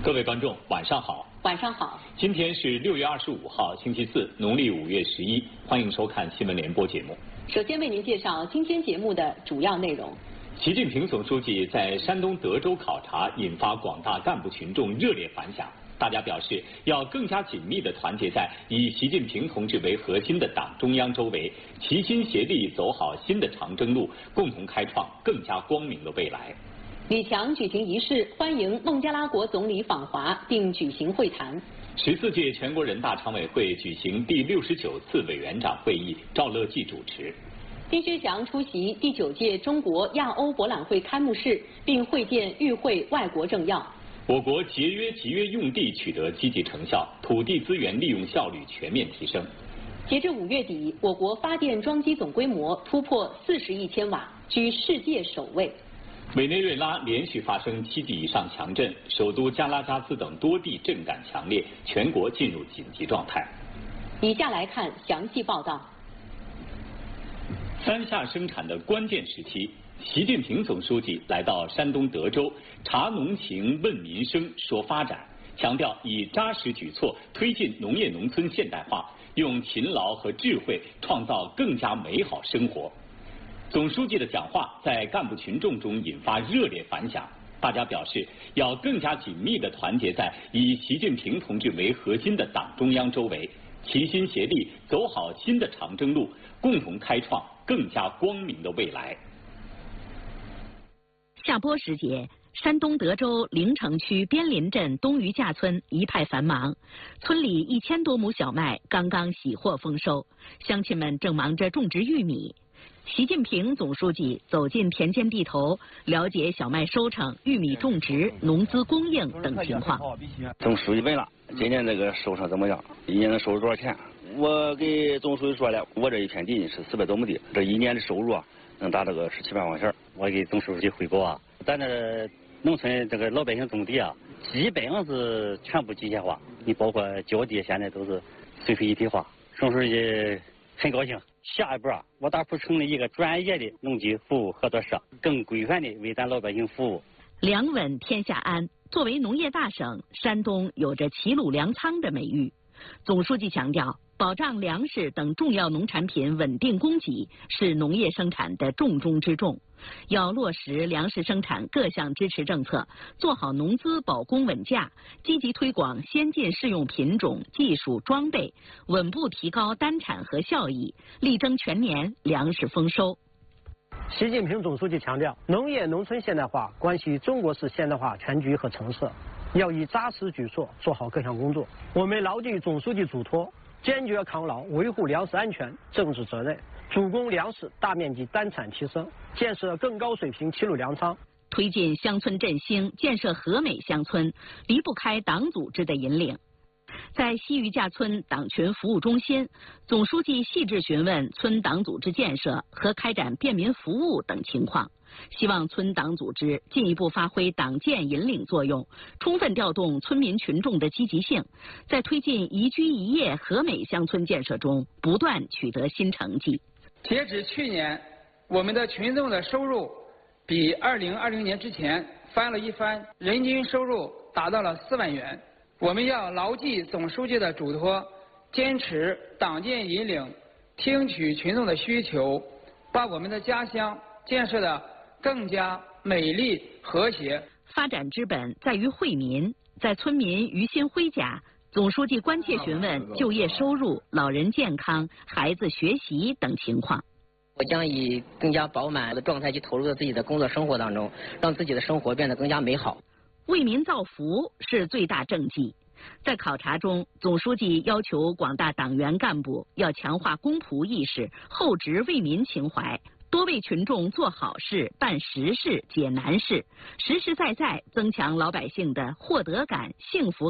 各位观众，晚上好。 晚上好。 今天是6月25号，星期四，农历5月11。欢迎收看新闻联播节目。 首先为您介绍今天节目的主要内容。 习近平总书记在山东德州考察，引发广大干部群众热烈反响。大家表示，要更加紧密地团结在以习近平同志为核心的党中央周围，齐心协力走好新的长征路，共同开创更加光明的未来。 李强举行仪式，欢迎孟加拉国总理访华，并举行会谈。 14届全国人大常委会举行第69次委员长会议，赵乐际主持。 丁薛祥出席第9届中国亚欧博览会开幕式，并会见与会外国政要。 我国节约集约用地取得积极成效，土地资源利用效率全面提升。 截至5月底，我国发电装机总规模突破40亿千瓦，居世界首位。 委内瑞拉连续发生7级以上强震，首都加拉加斯等多地震感强烈，全国进入紧急状态。 以下来看详细报道。 三下生产的关键时期，习近平总书记来到山东德州，察农情、问民生、说发展，强调以扎实举措推进农业农村现代化，用勤劳和智慧创造更加美好生活。总书记的讲话在干部群众中引发热烈反响，大家表示要更加紧密地团结在以习近平同志为核心的党中央周围，齐心协力走好新的长征路，共同开创更加光明的未来。 下播时节，山东德州临城区边林镇东余架村一派繁忙，村里1000多亩小麦刚刚喜获丰收，乡亲们正忙着种植玉米。习近平总书记走进田间地头，了解小麦收成、玉米种植、农资供应等情况。 总书记问了，今年这个收成怎么样？一年能收入多少钱？我给总书记说了，我这一片地是400多亩地，这一年的收入能达到个17、18万元。 我给总书记汇报啊，咱这农村这个老百姓种地啊，基本上是全部机械化，你包括浇地现在都是水水一体化。总书记很高兴。下一步我打算成立一个专业的农机服务合作社，更规范的为咱老百姓服务。 粮稳天下安，作为农业大省，山东有着齐鲁粮仓的美誉。总书记强调，保障粮食等重要农产品稳定供给是农业生产的重中之重，要落实粮食生产各项支持政策，做好农资保供稳价，积极推广先进适用品种、技术、装备，稳步提高单产和效益，力争全年粮食丰收。 习近平总书记强调，农业农村现代化关系中国式现代化全局和成色，要以扎实举措做好各项工作。我们牢记总书记嘱托，坚决抗牢维护粮食安全政治责任，主攻粮食大面积单产提升，建设更高水平齐鲁粮仓， 推进乡村振兴，建设和美乡村，离不开党组织的引领。在西余架村党群服务中心，总书记细致询问村党组织建设和开展便民服务等情况，希望村党组织进一步发挥党建引领作用，充分调动村民群众的积极性，在推进宜居宜业和美乡村建设中不断取得新成绩。 截止去年，我们的群众的收入比2020年之前翻了一番，人均收入达到了4万元。我们要牢记总书记的嘱托，坚持党建引领，听取群众的需求，把我们的家乡建设得更加美丽和谐。 发展之本在于惠民，在村民于心辉家，总书记关切询问就业收入、老人健康、孩子学习等情况。 我将以更加饱满的状态去投入到自己的工作生活当中，让自己的生活变得更加美好。 为民造福是最大政绩。在考察中，总书记要求广大党员干部要强化公仆意识，厚植为民情怀，多为群众做好事、办实事、解难事，实实在在增强老百姓的获得感、幸福